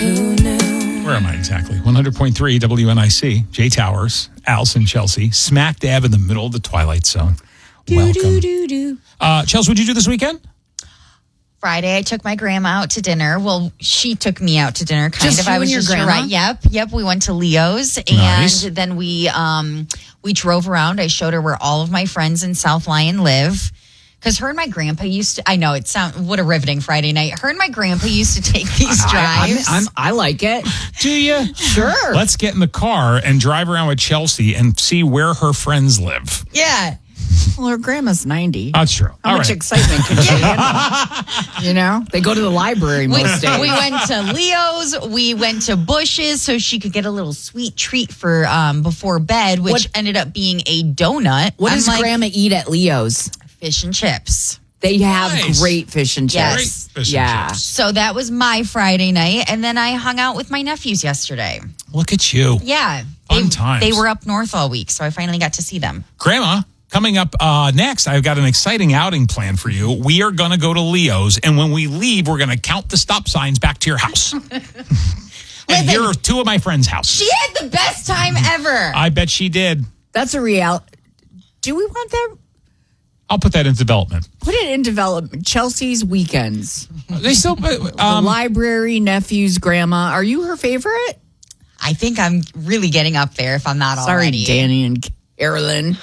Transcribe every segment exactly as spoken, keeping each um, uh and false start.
Who knew? Where am I exactly? one hundred point three W N I C. Jay Towers, Allison, Chelsea, smack dab in the middle of the Twilight Zone. Do, Welcome. do, do, do. Uh, Chelsea, what'd you do this weekend? Friday, I took my grandma out to dinner. Well, she took me out to dinner, kind Just of. you I was and your just grandma? right. Yep, yep. We went to Leo's, and Nice. then we um we drove around. I showed her where all of my friends in South Lyon live, because her and my grandpa used to. I know it sound what a riveting Friday night. Her and my grandpa used to take these I, drives. I'm, I'm, I like it. Do you? Sure. Let's get in the car and drive around with Chelsea and see where her friends live. yeah. Well, her grandma's ninety. That's true. How All much right. excitement can she handle? You know, they go to the library We, most days. we went to Leo's. We went to Bush's so she could get a little sweet treat for um before bed, which What- ended up being a donut. What I'm does like, Grandma eat at Leo's? fish and chips. They have Nice. great fish and Yes. chips. Great fish and yeah. chips. So that was my Friday night, and then I hung out with my nephews yesterday. Look at you. Yeah, Fun they, times. They were up north all week, so I finally got to see them. Grandma, coming up uh, next, I've got an exciting outing plan for you. We are going to go to Leo's, and when we leave, we're going to count the stop signs back to your house. And here are two of my friends' houses. She had the best time ever. I bet she did. That's a reality. Do we want that? I'll put that in development. Put it in development. Chelsea's weekends. They still, The um, library, nephews, grandma. Are you her favorite? I think I'm really getting up there if I'm not Sorry, already. Danny and Carolyn.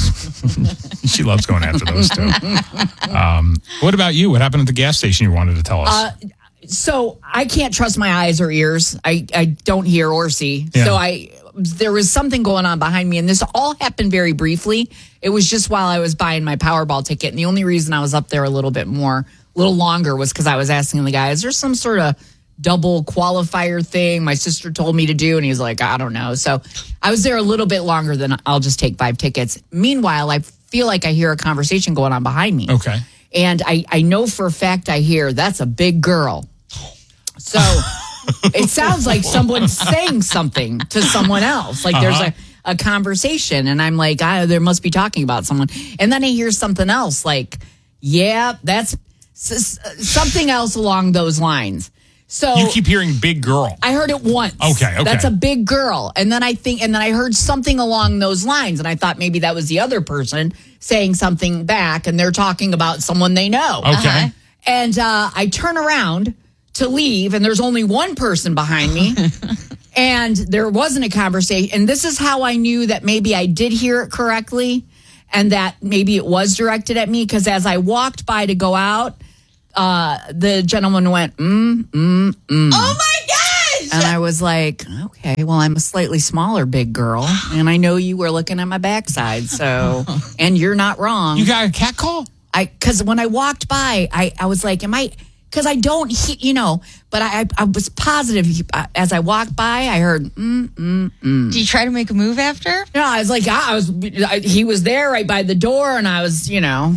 she loves going after those two. Um, what about you? What happened at the gas station you wanted to tell us? Uh, so I can't trust my eyes or ears. I, I don't hear or see. Yeah. So I there was something going on behind me, and this all happened very briefly. It was just while I was buying my Powerball ticket, and the only reason I was up there a little bit more, a little longer, was because I was asking the guy, "Is there some sort of double qualifier thing my sister told me to do?" And he's like, "I don't know." So I was there a little bit longer than I'll just take five tickets. Meanwhile, I feel like I hear a conversation going on behind me. okay. And I, I know for a fact I hear, "That's a big girl." So it sounds like someone's saying something to someone else. Like there's Uh-huh. a, a conversation, and I'm like, ah, there must be talking about someone. And then I hear something else like, "Yeah, that's s- s- something else along those lines." So You keep hearing big girl. I heard it once. Okay, okay. That's a big girl. And then I think, and then I heard something along those lines. And I thought maybe that was the other person saying something back, and they're talking about someone they know. Okay. Uh-huh. And uh, I turn around to leave, and there's only one person behind me. And there wasn't a conversation. And this is how I knew that maybe I did hear it correctly, and that maybe it was directed at me. Because as I walked by to go out, uh, the gentleman went, mm, mm, mm. Oh my gosh! And I was like, okay, well, I'm a slightly smaller big girl, and I know you were looking at my backside, so, and you're not wrong. You got a cat call? I, because when I walked by, I, I was like, am I, because I don't, he, you know, but I, I, I was positive he, uh, as I walked by, I heard, mm, mm, mm. Did you try to make a move after? No, I was like, I was, I, he was there right by the door, and I was, you know,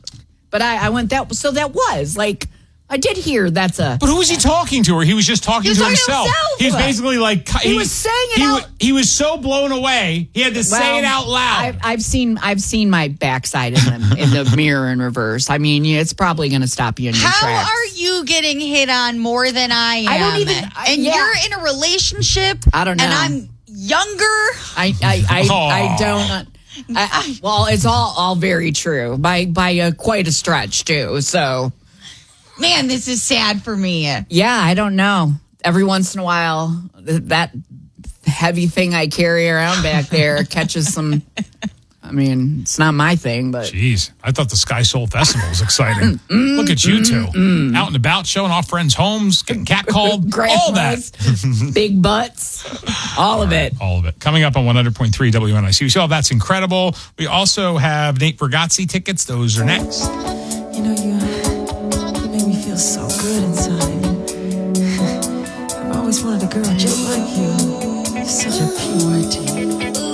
but I, I went that, so that was like, I did hear that's a. But who was he talking to? Or he was just talking He was to talking to himself? himself. He's basically like He was saying it he, out- wa- he was so blown away, he had to say it out loud. I've, I've seen I've seen my backside in the in the mirror in reverse. I mean, yeah, it's probably going to stop you in your How tracks. are you getting hit on more than I am? I don't even- I- And yeah. you're in a relationship. I don't know. And I'm younger. I I I, Aw. I don't. I, I- well, it's all all very true by by a, quite a stretch too. So Man, this is sad for me. yeah, I don't know. Every once in a while, th- that heavy thing I carry around back there catches some. I mean, it's not my thing, but Jeez, I thought the Sky Soul Festival was exciting. Look at you two. Out and about, showing off friends' homes, getting catcalled, all that. grandmas, big butts, all of it. All of it. Coming up on one hundred point three W N I C. So that's incredible. We also have Nate Bargatze tickets. Those are next. You know, you, you make me feel so good inside. I've always wanted a girl just like you. You're such a purity.